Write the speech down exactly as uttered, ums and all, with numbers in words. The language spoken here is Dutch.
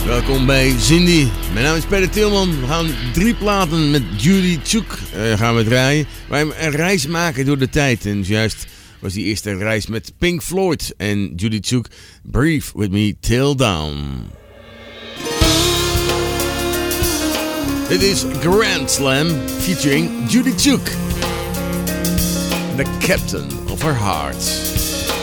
Welkom bij Cindy. Mijn naam is Peter Tilman. We gaan drie platen met Judy Chook uh, gaan we draaien. Wij een reis maken door de tijd. En juist was die eerste reis met Pink Floyd en Judy Chook. Breathe with me till down. Dit is Grand Slam featuring Judy Chook. The captain of her heart.